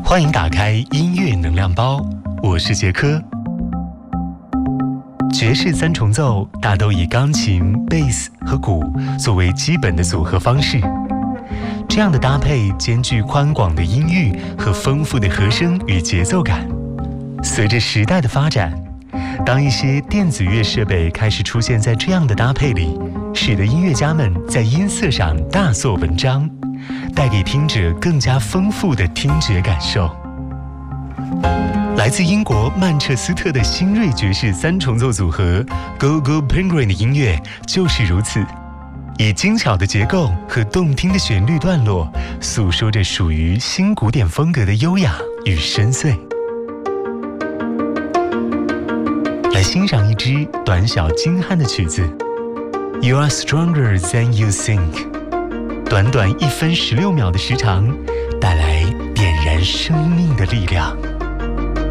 欢迎打开音乐能量包，我是杰科。爵士三重奏大都以钢琴、贝斯和鼓作为基本的组合方式，这样的搭配兼具宽广的音域和丰富的和声与节奏感。随着时代的发展，当一些电子乐设备开始出现在这样的搭配里，使得音乐家们在音色上大做文章，带给听者更加丰富的听觉感受。来自英国曼彻斯特的新锐爵士三重奏组合 Go Go Penguin 的音乐就是如此，以精巧的结构和动听的旋律段落，诉说着属于新古典风格的优雅与深邃。来欣赏一支短小精悍的曲子 You are stronger than you think， 短短1分16秒的时长，带来点燃生命的力量。